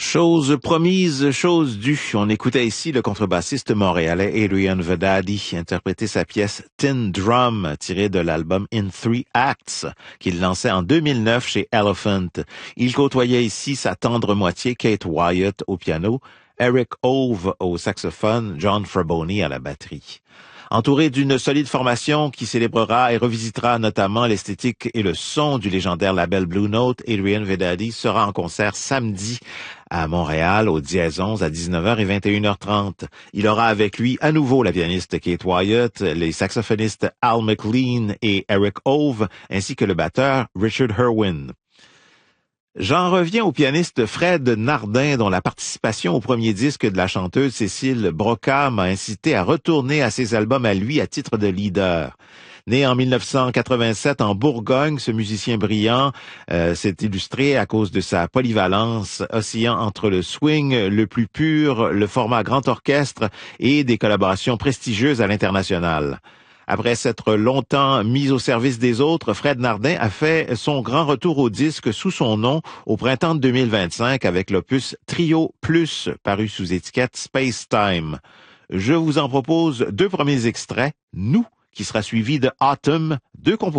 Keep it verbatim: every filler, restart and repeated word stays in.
Chose promise, chose due. On écoutait ici le contrebassiste montréalais Adrian Vedadi interpréter sa pièce Tin Drum, tirée de l'album In Three Acts, qu'il lançait en deux mille neuf chez Elephant. Il côtoyait ici sa tendre moitié Kate Wyatt au piano, Eric Ove au saxophone, John Fraboni à la batterie. Entouré d'une solide formation qui célébrera et revisitera notamment l'esthétique et le son du légendaire label Blue Note, Adrian Vedadi sera en concert samedi à Montréal au Dièse onze à dix-neuf heures et vingt et une heures trente. Il aura avec lui à nouveau la pianiste Kate Wyatt, les saxophonistes Al McLean et Eric Ove, ainsi que le batteur Richard Herwin. J'en reviens au pianiste Fred Nardin, dont la participation au premier disque de la chanteuse Cécile Broca m'a incité à retourner à ses albums à lui à titre de leader. Né en mille neuf cent quatre-vingt-sept en Bourgogne, ce musicien brillant euh, s'est illustré à cause de sa polyvalence, oscillant entre le swing le plus pur, le format grand orchestre et des collaborations prestigieuses à l'international. Après s'être longtemps mis au service des autres, Fred Nardin a fait son grand retour au disque sous son nom au printemps de deux mille vingt-cinq avec l'opus Trio Plus, paru sous étiquette Space Time. Je vous en propose deux premiers extraits, Nous, qui sera suivi de Autumn, deux compositions